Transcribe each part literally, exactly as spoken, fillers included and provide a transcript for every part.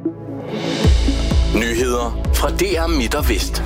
Nyheder fra D R Midt og Vest.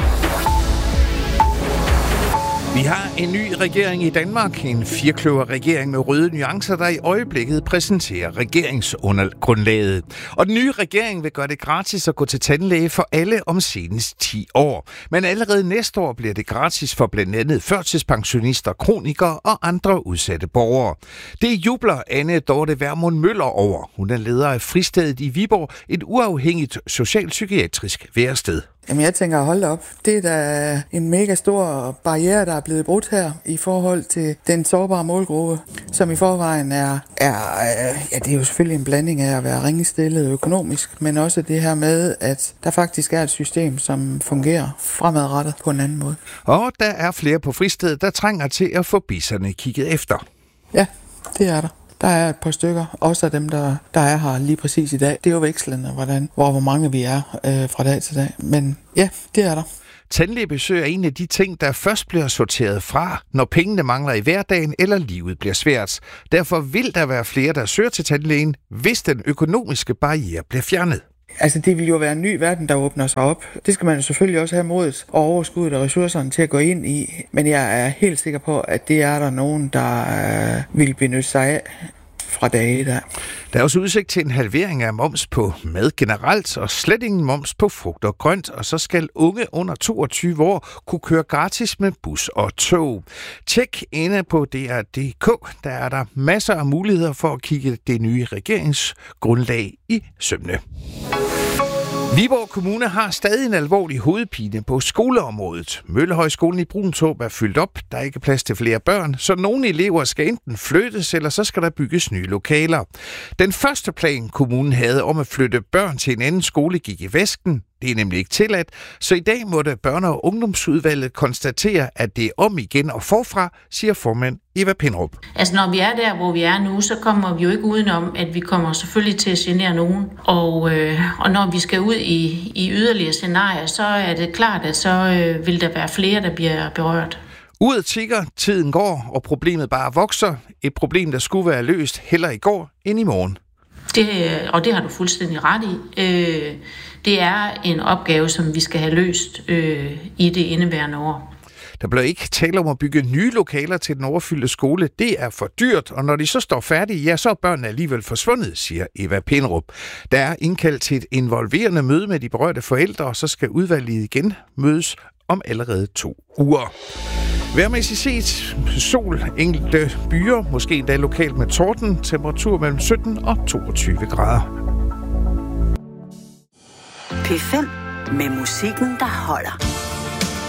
Vi har en ny regering i Danmark, en firkløverregering med røde nuancer, der i øjeblikket præsenterer regeringsgrundlaget. Og den nye regering vil gøre det gratis at gå til tandlæge for alle om senest ti år. Men allerede næste år bliver det gratis for blandt andet førtidspensionister, kronikere og andre udsatte borgere. Det jubler Anne Dorte Vermund Møller over. Hun er leder af Fristedet i Viborg, et uafhængigt socialpsykiatrisk værested. Jamen jeg tænker, hold op. Det er da en mega stor barriere, der er blevet brudt her i forhold til den sårbare målgruppe, som i forvejen er, er ja, det er jo selvfølgelig en blanding af at være ringestillet økonomisk, men også det her med, at der faktisk er et system, som fungerer fremadrettet på en anden måde. Og der er flere på Fristedet, der trænger til at få bisserne kigget efter. Ja, det er der. Der er et par stykker, også af dem, der, der er her lige præcis i dag. Det er jo vekslende, hvordan, hvor, hvor mange vi er øh, fra dag til dag. Men ja, det er der. Tandlægebesøg er en af de ting, der først bliver sorteret fra, når pengene mangler i hverdagen eller livet bliver svært. Derfor vil der være flere, der søger til tandlægen, hvis den økonomiske barriere bliver fjernet. Altså, det vil jo være en ny verden, der åbner sig op. Det skal man jo selvfølgelig også have modet og overskuddet og ressourcerne til at gå ind i. Men jeg er helt sikker på, at det er der nogen, der øh, vil benytte sig af fra dage der. Der er også udsigt til en halvering af moms på mad generelt, og slet ingen moms på frugt og grønt, og så skal unge under toogtyve år kunne køre gratis med bus og tog. Tjek inde på D R punktum D K, der er der masser af muligheder for at kigge det nye regeringsgrundlag i sømne. Viborg Kommune har stadig en alvorlig hovedpine på skoleområdet. Møllehøjskolen i Bruntåb er fyldt op. Der er ikke plads til flere børn, så nogle elever skal enten flyttes, eller så skal der bygges nye lokaler. Den første plan, kommunen havde om at flytte børn til en anden skole, gik i vasken. Det er nemlig ikke tilladt, så i dag måtte børne- og ungdomsudvalget konstatere, at det er om igen og forfra, siger formand Eva Pindrup. Altså når vi er der, hvor vi er nu, så kommer vi jo ikke udenom, at vi kommer selvfølgelig til at genere nogen. Og, øh, og når vi skal ud i, i yderligere scenarier, så er det klart, at så øh, vil der være flere, der bliver berørt. Uret tikker, tiden går, og problemet bare vokser. Et problem, der skulle være løst hellere i går end i morgen. Det, og det har du fuldstændig ret i. Øh, det er en opgave, som vi skal have løst øh, i det indeværende år. Der bliver ikke tale om at bygge nye lokaler til den overfyldte skole. Det er for dyrt, og når de så står færdige, ja, så er børnene alligevel forsvundet, siger Eva Pindrup. Der er indkaldt til et involverende møde med de berørte forældre, og så skal udvalget igen mødes om allerede to uger. Vejrmæssigt set sol, enkelte byer, måske endda lokalt med torden, temperatur mellem sytten og toogtyve grader. P fem med musikken, der holder.